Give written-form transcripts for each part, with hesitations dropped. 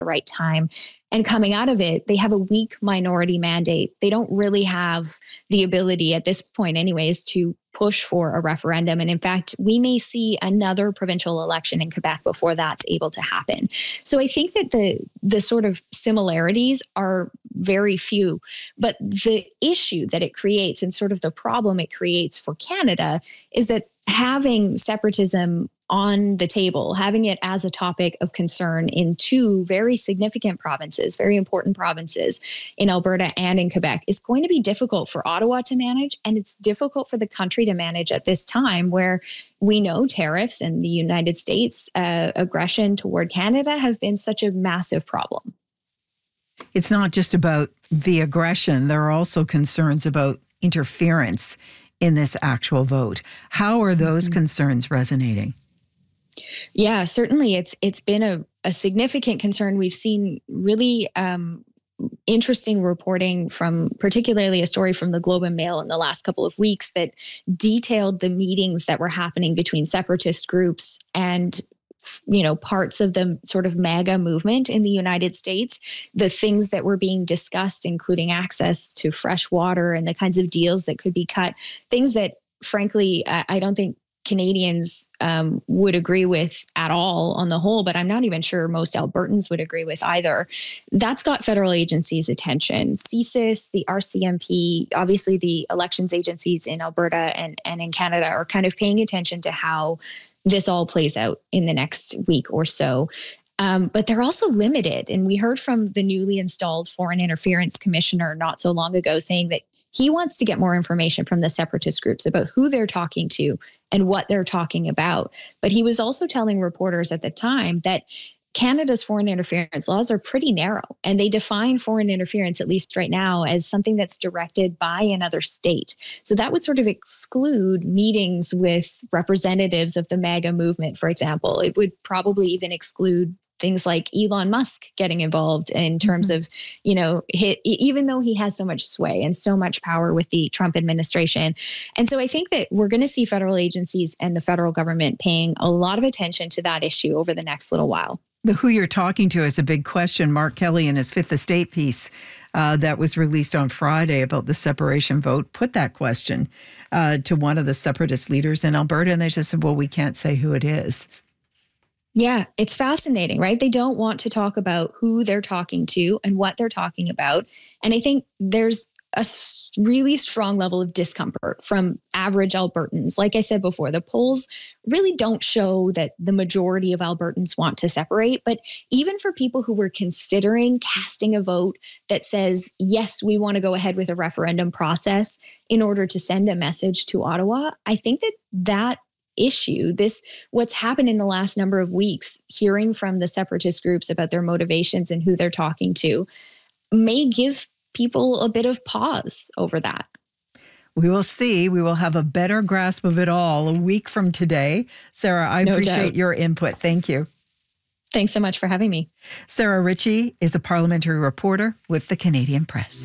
right time. And coming out of it, they have a weak minority mandate. They don't really have the ability at this point anyways to push for a referendum. And in fact, we may see another provincial election in Quebec before that's able to happen. So I think that the sort of similarities are very few, but the issue that it creates and sort of the problem it creates for Canada is that having separatism on the table, having it as a topic of concern in two very significant provinces, very important provinces in Alberta and in Quebec, is going to be difficult for Ottawa to manage. And it's difficult for the country to manage at this time where we know tariffs and the United States aggression toward Canada have been such a massive problem. It's not just about the aggression. There are also concerns about interference in this actual vote. How are those concerns resonating? Yeah, certainly it's been a significant concern. We've seen really interesting reporting from particularly a story from the Globe and Mail in the last couple of weeks that detailed the meetings that were happening between separatist groups and parts of the sort of MAGA movement in the United States, the things that were being discussed, including access to fresh water and the kinds of deals that could be cut, things that frankly, I don't think Canadians would agree with at all on the whole, but I'm not even sure most Albertans would agree with either. That's got federal agencies' attention. CSIS, the RCMP, obviously the elections agencies in Alberta and in Canada are kind of paying attention to how this all plays out in the next week or so. But they're also limited. And we heard from the newly installed Foreign Interference Commissioner not so long ago saying that he wants to get more information from the separatist groups about who they're talking to and what they're talking about. But he was also telling reporters at the time that Canada's foreign interference laws are pretty narrow, and they define foreign interference, at least right now, as something that's directed by another state. So that would sort of exclude meetings with representatives of the MAGA movement, for example. It would probably even exclude things like Elon Musk getting involved in terms of, even though he has so much sway and so much power with the Trump administration. And so I think that we're going to see federal agencies and the federal government paying a lot of attention to that issue over the next little while. The who you're talking to is a big question. Mark Kelly, in his Fifth Estate piece that was released on Friday about the separation vote, put that question to one of the separatist leaders in Alberta. And they just said, well, we can't say who it is. Yeah, it's fascinating, right? They don't want to talk about who they're talking to and what they're talking about. And I think there's a really strong level of discomfort from average Albertans. Like I said before, the polls really don't show that the majority of Albertans want to separate. But even for people who were considering casting a vote that says, yes, we want to go ahead with a referendum process in order to send a message to Ottawa, I think that issue, what's happened in the last number of weeks, hearing from the separatist groups about their motivations and who they're talking to, may give people a bit of pause over that. We will see. We will have a better grasp of it all a week from today. Sarah, I appreciate your input. Thank you. Thanks so much for having me. Sarah Ritchie is a parliamentary reporter with the Canadian Press.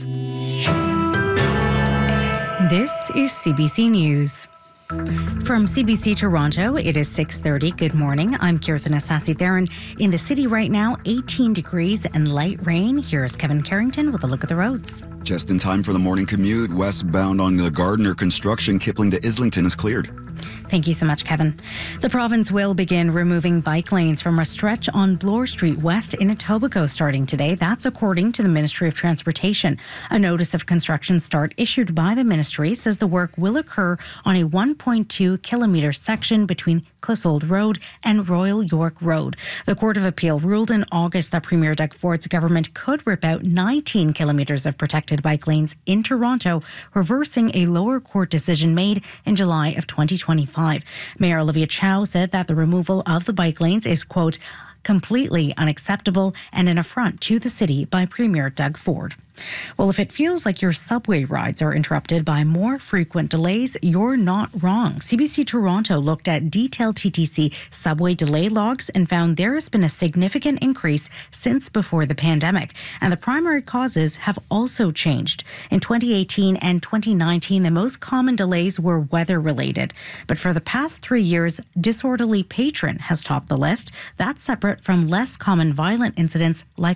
This is CBC News. From CBC Toronto, it is 6:30. Good morning. I'm Kirthana Sasi-Theron. In the city right now, 18 degrees and light rain. Here's Kevin Carrington with a look at the roads. Just in time for the morning commute, westbound on the Gardner construction, Kipling to Islington is cleared. Thank you so much, Kevin. The province will begin removing bike lanes from a stretch on Bloor Street West in Etobicoke starting today. That's according to the Ministry of Transportation. A notice of construction start issued by the ministry says the work will occur on a 1.2 kilometre section between Clissold Road and Royal York Road. The Court of Appeal ruled in August that Premier Doug Ford's government could rip out 19 kilometres of protected bike lanes in Toronto, reversing a lower court decision made in July of 2025. Mayor Olivia Chow said that the removal of the bike lanes is, quote, completely unacceptable and an affront to the city by Premier Doug Ford. Well, if it feels like your subway rides are interrupted by more frequent delays, you're not wrong. CBC Toronto looked at detailed TTC subway delay logs and found there has been a significant increase since before the pandemic. And the primary causes have also changed. In 2018 and 2019, the most common delays were weather-related. But for the past 3 years, disorderly patron has topped the list. That's separate from less common violent incidents like